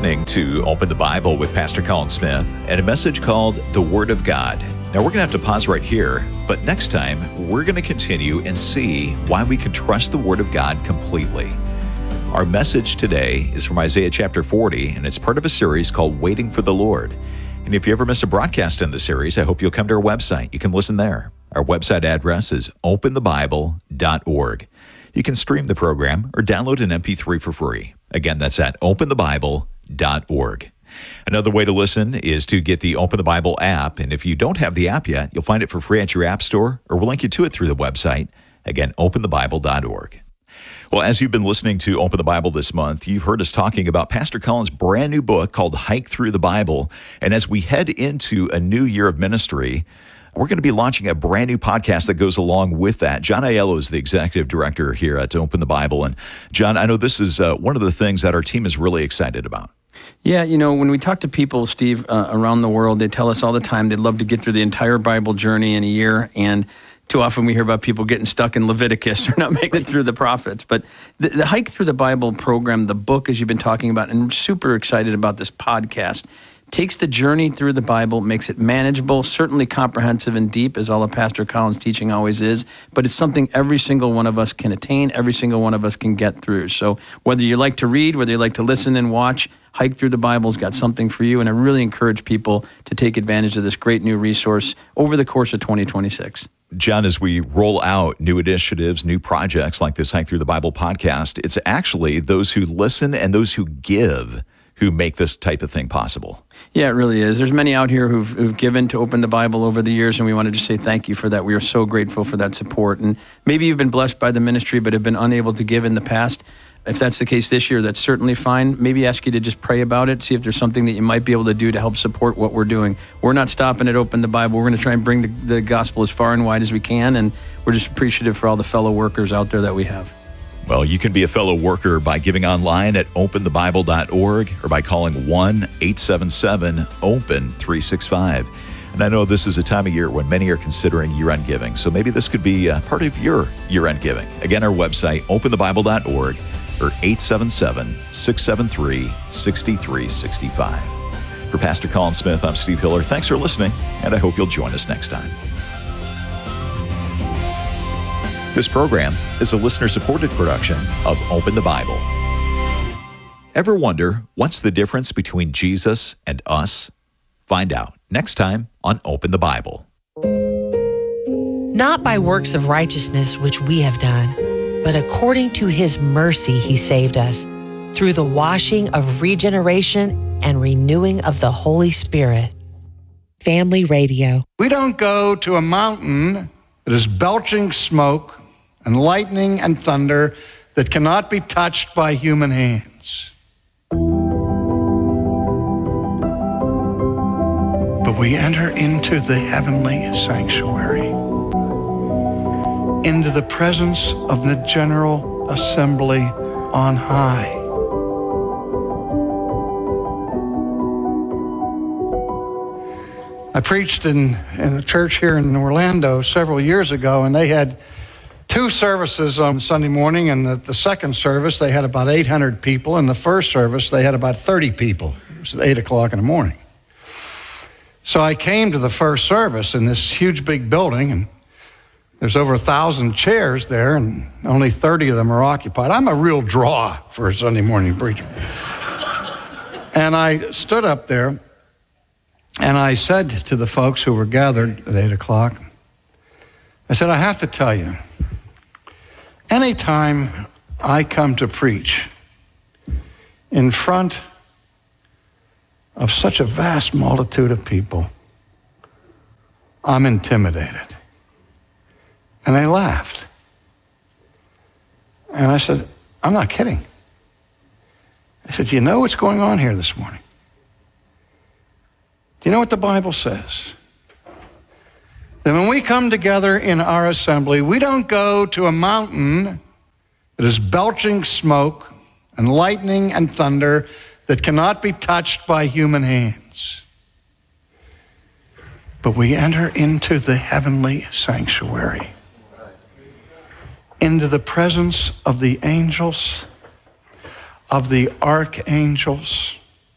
listening to Open the Bible with Pastor Colin Smith and a message called The Word of God. Now, we're going to have to pause right here, but next time, we're going to continue and see why we can trust the Word of God completely. Our message today is from Isaiah chapter 40, and it's part of a series called Waiting for the Lord. And if you ever miss a broadcast in the series, I hope you'll come to our website. You can listen there. Our website address is openthebible.org. You can stream the program or download an MP3 for free. Again, that's at openthebible.org. Another way to listen is to get the Open the Bible app, and if you don't have the app yet, you'll find it for free at your app store, or we'll link you to it through the website. Again, openthebible.org. Well, as you've been listening to Open the Bible this month, you've heard us talking about Pastor Colin's brand new book called Hike Through the Bible. And as we head into a new year of ministry, we're going to be launching a brand new podcast that goes along with that. John Aiello is the executive director here at Open the Bible. And John, I know this is one of the things that our team is really excited about. Yeah, when we talk to people, Steve, around the world, they tell us all the time they'd love to get through the entire Bible journey in a year. And too often we hear about people getting stuck in Leviticus or not making it through the prophets. But the Hike Through the Bible program, the book, as you've been talking about, and we're super excited about this podcast, takes the journey through the Bible, makes it manageable, certainly comprehensive and deep, as all of Pastor Colin's teaching always is, but it's something every single one of us can attain, every single one of us can get through. So whether you like to read, whether you like to listen and watch, Hike Through the Bible's got something for you, and I really encourage people to take advantage of this great new resource over the course of 2026. John, as we roll out new initiatives, new projects like this Hike Through the Bible podcast, it's actually those who listen and those who give who make this type of thing possible. Yeah, it really is. There's many out here who've given to Open the Bible over the years, and we want to just say thank you for that. We are so grateful for that support. And maybe you've been blessed by the ministry but have been unable to give in the past. If that's the case this year, that's certainly fine. Maybe ask you to just pray about it, see if there's something that you might be able to do to help support what we're doing. We're not stopping at Open the Bible. We're going to try and bring the gospel as far and wide as we can, and we're just appreciative for all the fellow workers out there that we have. Well, you can be a fellow worker by giving online at openthebible.org or by calling 1-877-OPEN-365. And I know this is a time of year when many are considering year-end giving, so maybe this could be part of your year-end giving. Again, our website, openthebible.org or 877-673-6365. For Pastor Colin Smith, I'm Steve Hiller. Thanks for listening, and I hope you'll join us next time. This program is a listener-supported production of Open the Bible. Ever wonder what's the difference between Jesus and us? Find out next time on Open the Bible. Not by works of righteousness which we have done, but according to his mercy he saved us, through the washing of regeneration and renewing of the Holy Spirit. Family Radio. We don't go to a mountain that is belching smoke and lightning and thunder that cannot be touched by human hands. But we enter into the heavenly sanctuary, into the presence of the General Assembly on high. I preached in a church here in Orlando several years ago, and they had two services on Sunday morning, and the second service, they had about 800 people. In the first service, they had about 30 people. It was at 8 o'clock in the morning. So I came to the first service in this huge big building, and there's over 1,000 chairs there, and only 30 of them are occupied. I'm a real draw for a Sunday morning preacher. And I stood up there, and I said to the folks who were gathered at 8 o'clock, I said, I have to tell you, anytime I come to preach in front of such a vast multitude of people, I'm intimidated. And they laughed. And I said, I'm not kidding. I said, do you know what's going on here this morning? Do you know what the Bible says? That when we come together in our assembly, we don't go to a mountain that is belching smoke and lightning and thunder that cannot be touched by human hands. But we enter into the heavenly sanctuary, into the presence of the angels, of the archangels,